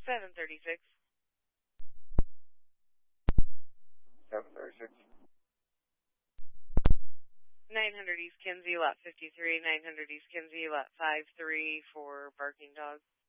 736. 736. 900 East Kinsey, lot 53, 900 East Kinsey, lot 53 for barking dog.